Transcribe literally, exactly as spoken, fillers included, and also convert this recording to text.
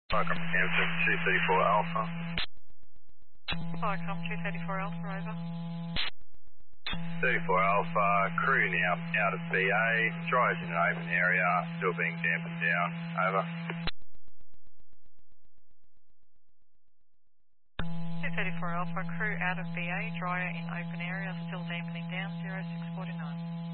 Welcome, Hampton two thirty-four Alpha. Welcome, two thirty-four Alpha, over. thirty-four Alpha, crew now out of B A, dryers in an open area, still being dampened down, over. two thirty-four Alpha, crew out of B A, dryer in open area, still dampening down, zero six four nine.